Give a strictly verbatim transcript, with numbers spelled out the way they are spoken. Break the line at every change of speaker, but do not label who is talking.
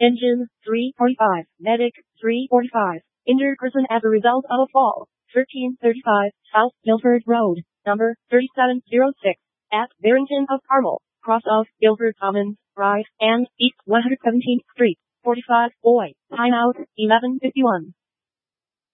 Engine, three forty-five. Medic, three forty-five. Injured person as a result of a fall. thirteen thirty-five, South Guilford Road, number thirty-seven oh six, at Barrington of Carmel, cross of Guilford Commons, right, and East one hundred seventeenth Street. forty-five, boy, timeout, eleven fifty-one.